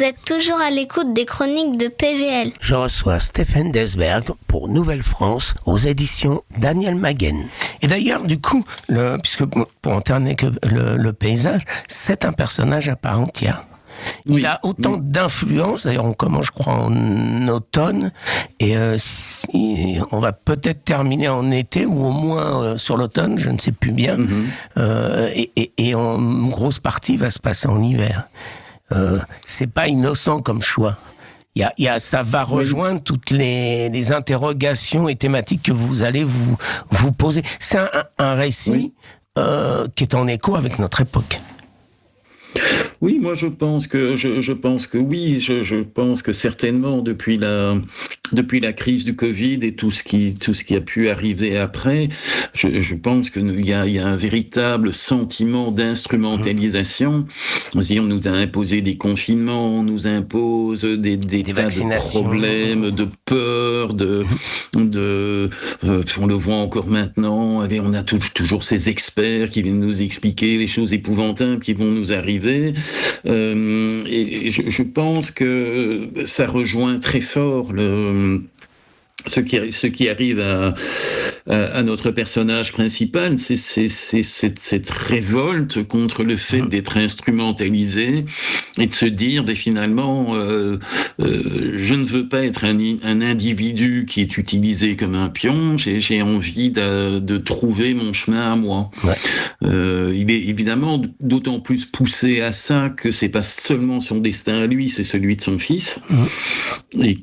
Vous êtes toujours à l'écoute des chroniques de PVL. Je reçois Stéphane Desberg pour Nouvelle France aux éditions Daniel Maguen. Et d'ailleurs, du coup, puisque pour alterner que le paysage, c'est un personnage à part entière. Il a autant d'influence, d'ailleurs on commence je crois en automne, et on va peut-être terminer en été, ou au moins sur l'automne, je ne sais plus bien, et en grosse partie va se passer en hiver. C'est pas innocent comme choix. Ça va rejoindre toutes les interrogations et thématiques que vous allez vous poser. C'est un récit qui est en écho avec notre époque. Oui, moi je pense que oui, je pense que certainement depuis la crise du Covid et tout ce qui a pu arriver après, je pense qu'il y a un véritable sentiment d'instrumentalisation. On nous a imposé des confinements, on nous impose des tas de problèmes, de peur, on le voit encore maintenant. On a toujours ces experts qui viennent nous expliquer les choses épouvantables qui vont nous arriver. Et je pense que ça rejoint très fort ce qui arrive à notre personnage principal, c'est cette révolte contre le fait d'être instrumentalisé et de se dire, finalement, je ne veux pas être un individu qui est utilisé comme un pion, j'ai envie de trouver mon chemin à moi. Ouais. Il est évidemment d'autant plus poussé à ça que c'est pas seulement son destin à lui, c'est celui de son fils, et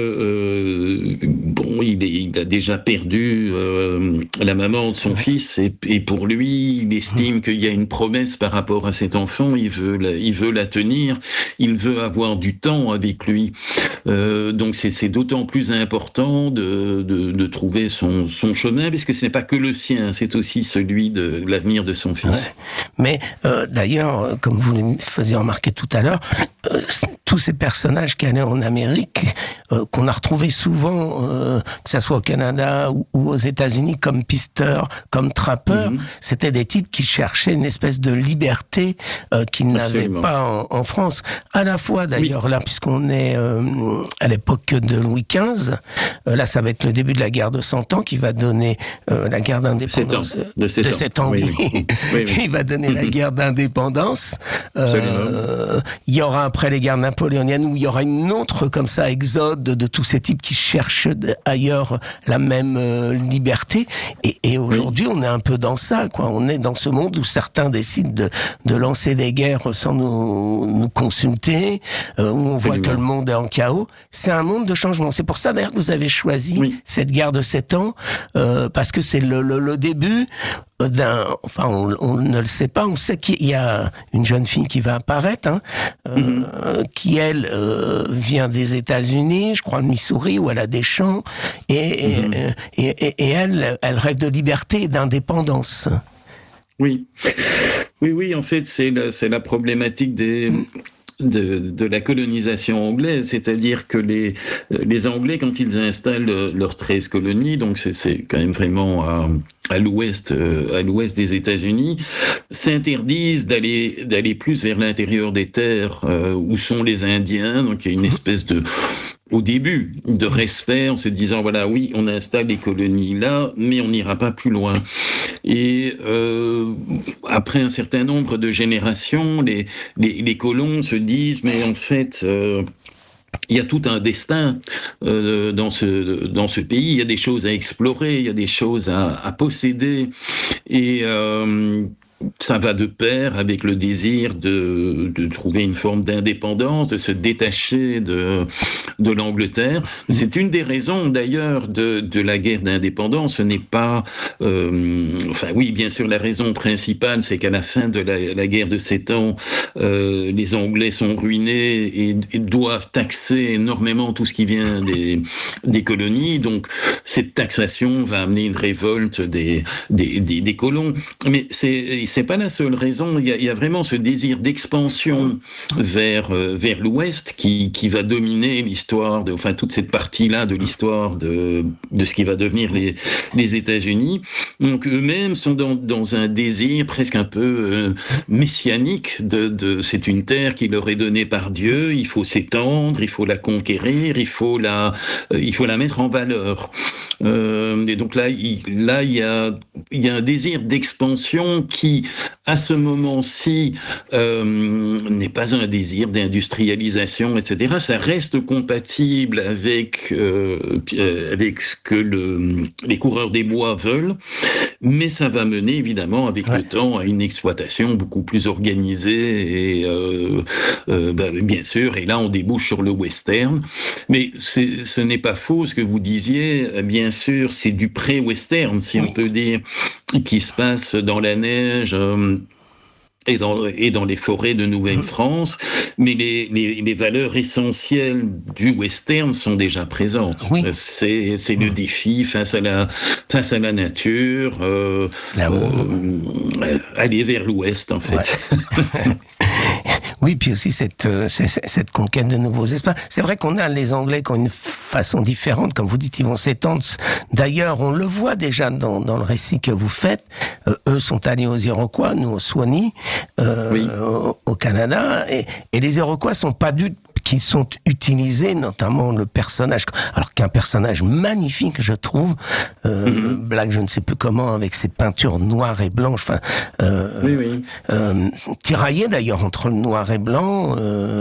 que il a déjà perdu la maman de son fils, et pour lui, il estime qu'il y a une promesse par rapport à cet enfant, il veut la tenir, il veut avoir du temps avec lui. Donc c'est d'autant plus important de trouver son chemin, parce que ce n'est pas que le sien, c'est aussi celui de l'avenir de son fils. Ouais. Mais d'ailleurs, comme vous le faisiez remarquer tout à l'heure, tous ces personnages qui allaient en Amérique, qu'on a retrouvés souvent, que ça soit au Canada ou aux États-Unis, comme pisteurs, comme trappeurs, c'était des types qui cherchaient une espèce de liberté qu'ils n'avaient pas en France. À la fois d'ailleurs, là, puisqu'on est à l'époque de Louis XV, là ça va être le début de la guerre de 100 ans qui va donner la guerre d'indépendance de 7 ans. Qui va donner la guerre d'indépendance. Il y aura après les guerres napoléoniennes où il y aura une autre comme ça exode de tous ces types qui cherchent ailleurs la même liberté, et aujourd'hui on est un peu dans ça, quoi. On est dans ce monde où certains décident de lancer des guerres sans nous consulter, où on voit que le monde est en chaos. C'est un monde de changement. C'est pour ça d'ailleurs que vous avez choisi cette guerre de 7 ans, parce que c'est le début enfin on ne le sait pas, on sait qu'il y a une jeune fille qui va apparaître, qui elle vient des États-Unis, je crois le Missouri, où elle a des champs, et elle rêve de liberté et d'indépendance. Oui, en fait c'est la problématique de la colonisation anglaise, c'est-à-dire que les Anglais, quand ils installent leurs 13 colonies, donc c'est quand même vraiment à l'ouest des États-Unis, s'interdisent d'aller plus vers l'intérieur des terres où sont les Indiens. Donc il y a une espèce au début, de respect, en se disant, voilà, oui, on installe les colonies là, mais on n'ira pas plus loin. Et après un certain nombre de générations, les colons se disent, mais en fait, il y a tout un destin dans ce pays, il y a des choses à explorer, il y a des choses à posséder, et ça va de pair avec le désir de trouver une forme d'indépendance, de se détacher de l'Angleterre. C'est une des raisons d'ailleurs de la guerre d'indépendance. Ce n'est pas, oui, bien sûr, la raison principale, c'est qu'à la fin de la guerre de 7 ans, les Anglais sont ruinés et doivent taxer énormément tout ce qui vient des colonies. Donc cette taxation va amener une révolte des colons. Mais c'est pas la seule raison. Il y a vraiment ce désir d'expansion vers l'Ouest qui va dominer l'histoire toute cette partie-là de l'histoire de ce qui va devenir les États-Unis. Donc eux-mêmes sont dans un désir presque un peu messianique c'est une terre qui leur est donnée par Dieu. Il faut s'étendre, il faut la conquérir, il faut la mettre en valeur. Et donc là, il y a un désir d'expansion qui, à ce moment-ci, n'est pas un désir d'industrialisation, etc. Ça reste compatible avec ce que les coureurs des bois veulent, mais ça va mener évidemment avec le temps à une exploitation beaucoup plus organisée et bien sûr. Et là, on débouche sur le western. Mais ce n'est pas faux ce que vous disiez. Bien sûr, c'est du pré-western, si on peut dire, qui se passe dans la neige. Et dans les forêts de Nouvelle-France, mais les valeurs essentielles du western sont déjà présentes. Oui. C'est le défi face à la nature, aller vers l'ouest en fait. Ouais. Oui, puis aussi cette conquête de nouveaux espaces. C'est vrai qu'on a les Anglais qui ont une façon différente, comme vous dites, ils vont s'étendre. D'ailleurs, on le voit déjà dans le récit que vous faites. Eux sont allés aux Iroquois, nous aux Swanee, au Canada, et les Iroquois sont pas qui sont utilisés, notamment le personnage, alors qu'un personnage magnifique, je trouve, Black, je ne sais plus comment, avec ses peintures noires et blanches, tiraillé d'ailleurs entre le noir et blanc,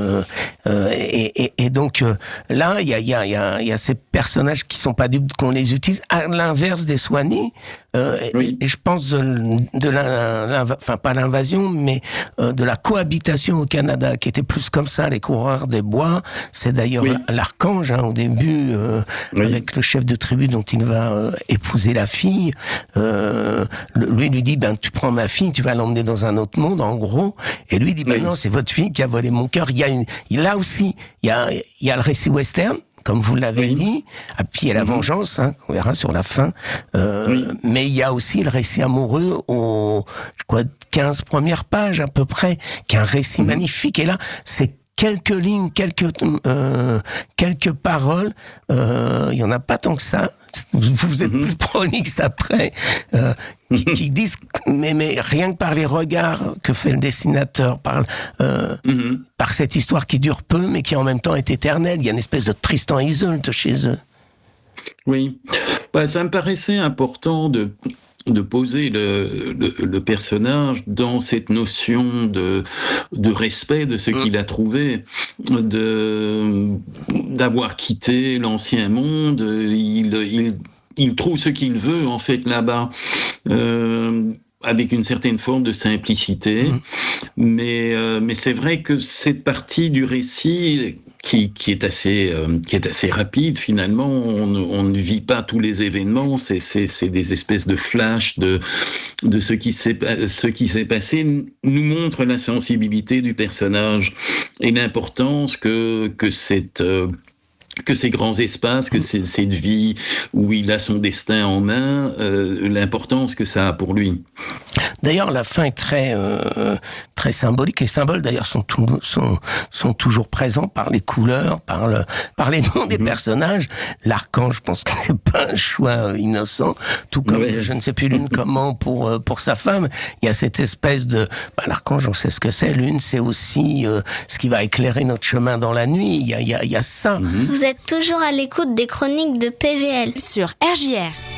et donc là, il y a ces personnages qui sont pas dupes, qu'on les utilise, à l'inverse des Swanee, et je pense pas l'invasion, mais de la cohabitation au Canada, qui était plus comme ça, les coureurs des bois. C'est d'ailleurs l'archange au début, avec le chef de tribu dont il va épouser la fille. Lui dit tu prends ma fille, tu vas l'emmener dans un autre monde, en gros. Et lui dit non, c'est votre fille qui a volé mon cœur. Là aussi, il y a le récit western, comme vous l'avez dit, et puis il y a la vengeance, on verra sur la fin, mais il y a aussi le récit amoureux aux 15 premières pages à peu près, qui est un récit magnifique, et là, c'est quelques lignes, quelques paroles, il y en a pas tant que ça, vous êtes plus prolixe après, qui disent, mais rien que par les regards que fait le dessinateur, par cette histoire qui dure peu, mais qui en même temps est éternelle. Il y a une espèce de Tristan et Isolde chez eux. Oui, ça me paraissait important de poser le personnage dans cette notion de respect de ce qu'il a trouvé, d'avoir quitté l'ancien monde. Il trouve ce qu'il veut en fait là-bas, avec une certaine forme de simplicité, mais c'est vrai que cette partie du récit qui est assez rapide finalement, on ne vit pas tous les événements, c'est des espèces de flashs de ce qui s'est passé, nous montre la sensibilité du personnage et l'importance que ces grands espaces, que cette vie où il a son destin en main, l'importance que ça a pour lui. D'ailleurs, la fin est très symbolique. Les symboles, d'ailleurs, sont toujours présents par les couleurs, par les noms des personnages. L'archange, je pense que c'est pas un choix innocent. Tout comme, je ne sais plus l'une comment pour sa femme. Il y a cette espèce de, l'archange, on sait ce que c'est. L'une, c'est aussi ce qui va éclairer notre chemin dans la nuit. Il y a ça. Vous êtes toujours à l'écoute des chroniques de PVL sur RJR.